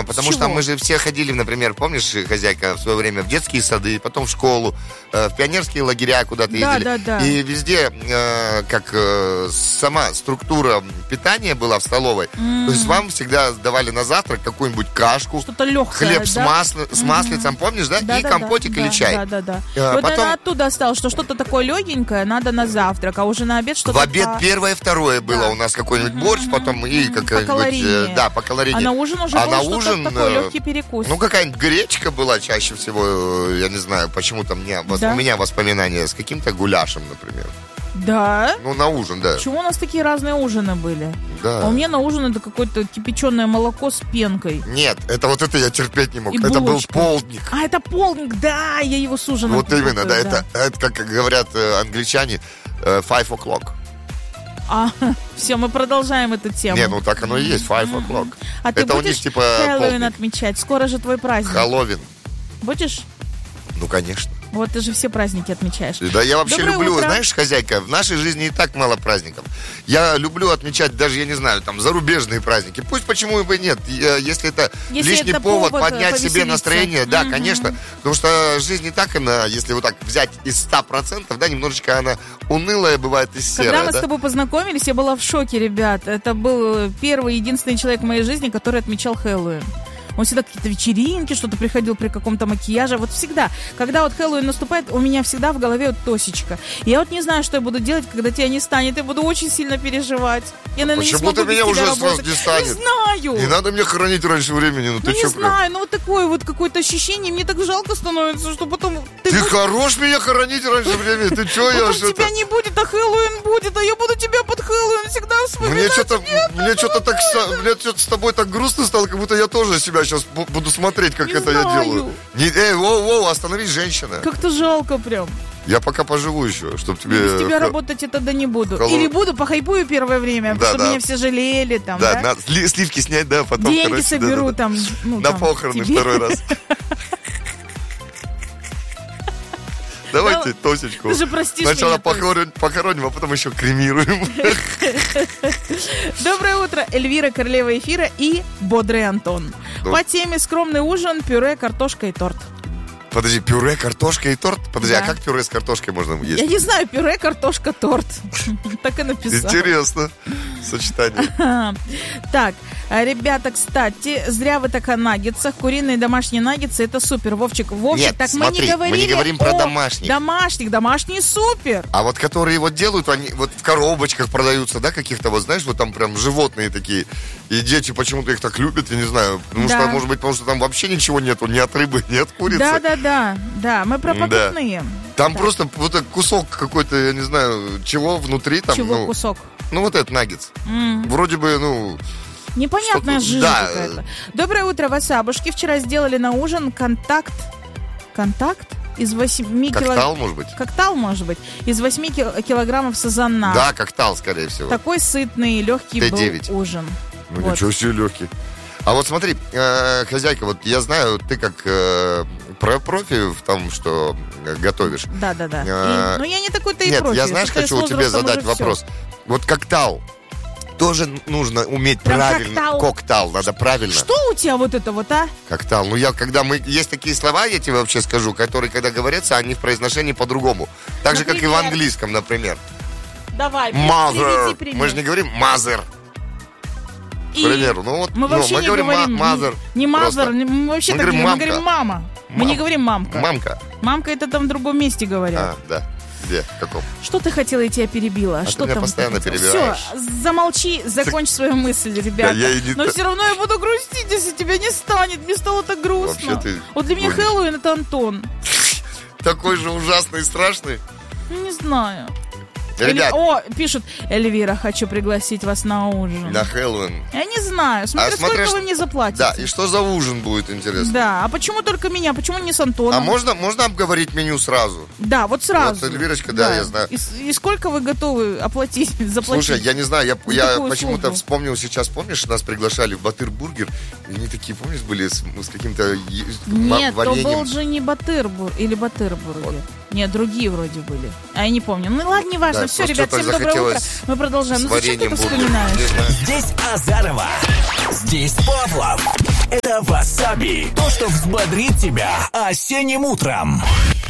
необходимо, потому что мы же все ходили, например, помнишь, хозяйка, в свое время в детские сады, потом в школу, в пионерские лагеря куда-то ездили. Да. И везде, как сама структура питания была в столовой, то есть вам всегда давали на завтрак какую-нибудь кашку, что-то легкое, хлеб с маслицем, помнишь, да? И компотик или чай. Да. Вот потом... оттуда осталось, что что-то такое легенькое надо на завтрак, а уже на обед что-то... В обед первое, второе было у нас какой-нибудь борщ, потом и какая-нибудь... Да, по калорийнее. А на ужин уже был что-то такой легкий перекус. Ну, какая-нибудь гречка была чаще всего, я не знаю, почему-то у меня воспоминания с каким-то гуляшем, например. Да? Ну, на ужин, да. Почему у нас такие разные ужины были? Да. А у меня на ужин это какое-то кипяченое молоко с пенкой. Нет, это я терпеть не мог. И это булочка. был полдник. А, это полдник, да, я его с ужином Вот путаю, именно, да. Это, как говорят англичане, 5 o'clock. Все, мы продолжаем эту тему. Не, ну так оно и есть, 5 o'clock. А это ты у будешь них типа Хэллоуин отмечать? Скоро же твой праздник. Хэллоуин. Будешь? Ну, конечно. Вот ты же все праздники отмечаешь. Да, я вообще Доброе люблю, утро. знаешь, хозяйка, в нашей жизни и так мало праздников. Я люблю отмечать даже, я не знаю, там, зарубежные праздники. Пусть почему бы и нет, если это лишний это повод повеселиться. поднять себе настроение, да, конечно. Потому что жизнь не так, она, если вот так взять из 100%, да, немножечко она унылая бывает и серая. Когда мы с тобой познакомились, я была в шоке, ребят. Это был первый, единственный человек в моей жизни, который отмечал Хэллоуин. Он всегда какие-то вечеринки, что-то приходил при каком-то макияже. Вот всегда, когда вот Хэллоуин наступает, у меня всегда в голове вот Тосечка. Я вот не знаю, что я буду делать, когда тебя не станет. Я буду очень сильно переживать. Я, наверное, почему не смогу ты меня без тебя уже сразу работать. не станет? Не знаю. Не надо меня хоронить раньше времени, ну ты не что, знаю, ну вот такое вот какое-то ощущение. Мне так жалко становится, что потом... Ты хорош меня хоронить раньше времени? Ты что, я потом что-то... тебя не будет, а Хэллоуин будет, а я буду тебя под Хэллоуин всегда вспоминать. Мне что-то с тобой так грустно стало, как будто я тоже себя сейчас буду смотреть, как Не это знаю. я делаю. Воу, остановись, женщина. Как-то жалко прям. Я пока поживу еще, чтобы тебе... Без тебя работать это да не буду. Или буду, похайпую первое время, чтобы меня все жалели там, да? Да, сливки снять, да, потом... Деньги соберу там, ну, на там, похороны тебе. второй раз. Давайте Тосечку. Ты же простишь сначала меня, похороним, а потом еще кремируем. Доброе утро, Эльвира, королева эфира и бодрый Антон. По теме скромный ужин, пюре, картошка и торт. Подожди, пюре, картошка и торт? Подожди, Да. а как пюре с картошкой можно есть? Я не знаю, пюре, картошка, торт. Так и написал. Интересно сочетание. Так, ребята, кстати, зря вы так о наггетсах. Куриные домашние наггетсы, это супер. Вовчик, Нет, так смотри, мы не говорим про о домашних. Домашние супер. А вот которые вот делают, они вот в коробочках продаются, да, каких-то, вот знаешь, вот там прям животные такие. И дети почему-то их так любят, я не знаю. Потому что, может быть, потому что там вообще ничего нету, ни от рыбы, ни от курицы. Да, мы про покупные. Там просто вот этот кусок какой-то, я не знаю, чего внутри там. Чего кусок? Ну, вот этот наггетс. Вроде бы, ну... Непонятная что-то... жижа да. какая-то. Доброе утро, васабушки. Вчера сделали на ужин контакт из 8 килограммов. Коктал, может быть? Коктал, может быть. Из 8 килограммов сазана. Да, коктал, скорее всего. Такой сытный, легкий Т9. был ужин. Ну, ничего себе легкий. А вот смотри, хозяйка, вот я знаю, ты как профи в том, что готовишь. Да. Но я не такой-то и Нет, профи. я, знаешь, хочу тебе задать вопрос. Вот коктал. Тоже нужно уметь прям правильно. Коктал, надо правильно. Что у тебя вот это вот, а? Коктал. Ну, есть такие слова, я тебе вообще скажу, которые, когда говорятся, они в произношении по-другому. Так же, как и в английском, например. Давай, mother. пример. Мы же не говорим mother. К примеру. Ну, вот, мы вообще мы не говорим mother. Не mother, мы вообще так говорим, мы говорим мама. Мы не говорим мамка. Мамка. Мамка это там в другом месте говорят. А, да. Где? В каком? Что ты хотела, я тебя перебила. Что ты меня там постоянно перебиваешь. Все, замолчи, закончи свою мысль, ребята. Но все равно я буду грустить, если тебя не станет. Мне стало так грустно. Вот для меня Хэллоуин это Антон. Такой же ужасный и страшный. Не знаю. Ребят. Пишут, Эльвира, хочу пригласить вас на ужин. На Хэллоуин. Я не знаю, сколько вы мне заплатите. Да, и что за ужин будет, интересно? Да, а почему только меня, почему не с Антоном? А можно обговорить меню сразу? Да, вот сразу. Вот, Эльвирочка, да, я знаю. И сколько вы готовы заплатить? Слушай, я не знаю, я почему-то вспомнил сейчас, помнишь, нас приглашали в Батыр-бургер, и они такие, помнишь, были с каким-то Нет, вареньем. то был же не Батыр-бургер, или Батыр-бургер. Вот. Нет, другие вроде были. А я не помню. Ну ладно, не важно. Да, все, ребят, всем доброе утро. Мы продолжаем. Ну зачем ты это вспоминаешь? Здесь Азарова. Здесь Павлов. Это Васаби. То, что взбодрит тебя осенним утром.